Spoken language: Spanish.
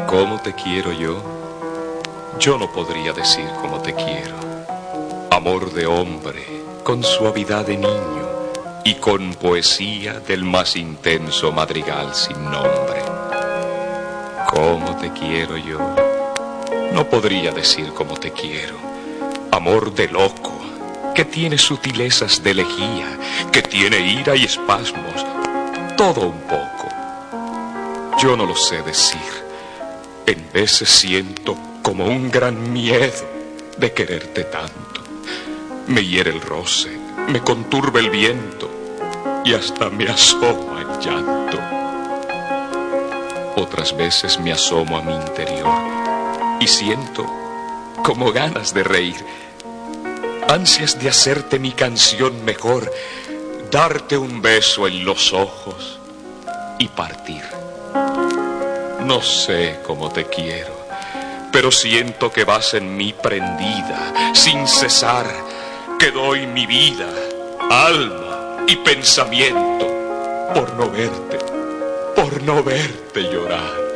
¿Cómo te quiero yo? Yo no podría decir cómo te quiero. Amor de hombre, con suavidad de niño y con poesía del más intenso madrigal sin nombre. ¿Cómo te quiero yo? No podría decir cómo te quiero. Amor de loco, que tiene sutilezas de elegía, que tiene ira y espasmos, todo un poco. Yo no lo sé decir. En veces siento como un gran miedo de quererte tanto. Me hiere el roce, me conturba el viento y hasta me asoma el llanto. Otras veces me asomo a mi interior y siento como ganas de reír, ansias de hacerte mi canción mejor, darte un beso en los ojos y partir. No sé cómo te quiero, pero siento que vas en mí prendida, sin cesar, que doy mi vida, alma y pensamiento por no verte llorar.